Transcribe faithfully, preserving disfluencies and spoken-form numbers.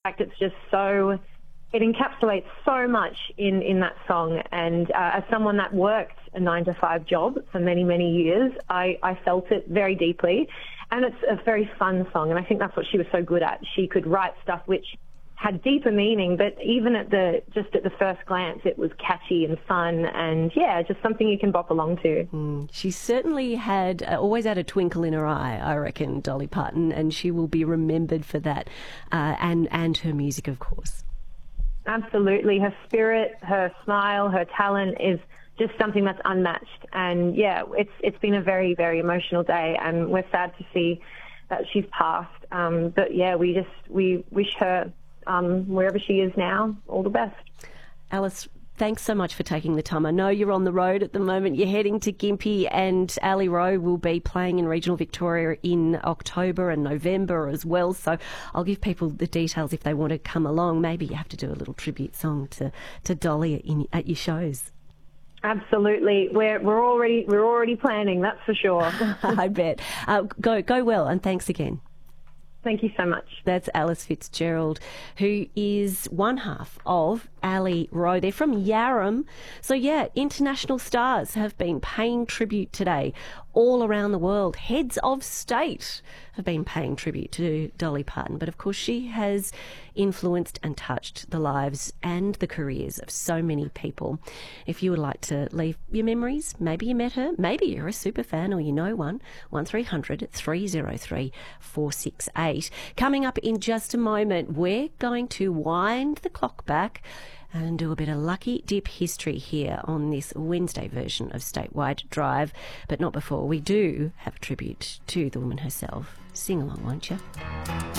fact, it's just so, it encapsulates so much in, in that song. And uh, as someone that worked a nine to five job for many, many years, I, I felt it very deeply. And it's a very fun song. And I think that's what she was so good at. She could write stuff which had deeper meaning, but even at the just at the first glance, it was catchy and fun, and yeah, just something you can bop along to. Mm. She certainly had uh, always had a twinkle in her eye, I reckon, Dolly Parton, and she will be remembered for that, uh, and and her music, of course. Absolutely, her spirit, her smile, her talent is just something that's unmatched. And yeah, it's it's been a very very emotional day, and we're sad to see that she's passed. Um, but yeah, we just we wish her. Um, wherever she is now, all the best. Alice, thanks so much for taking the time. I know you're on the road at the moment. You're heading to Gympie, and Ali Rowe will be playing in regional Victoria in October and November as well. So I'll give people the details if they want to come along. Maybe you have to do a little tribute song to, to Dolly in, at your shows. Absolutely, we're we're already we're already planning. That's for sure. I bet. Uh, go go well, and thanks again. Thank you so much. That's Alice Fitzgerald, who is one half of Ali Rowe. They're from Yarram. So, yeah, international stars have been paying tribute today all around the world. Heads of state have been paying tribute to Dolly Parton. But, of course, she has influenced and touched the lives and the careers of so many people. If you would like to leave your memories, maybe you met her, maybe you're a super fan or you know one, one three hundred three oh three four six eight. Coming up in just a moment, we're going to wind the clock back and do a bit of lucky dip history here on this Wednesday version of Statewide Drive, but not before we do have a tribute to the woman herself. Sing along, won't you?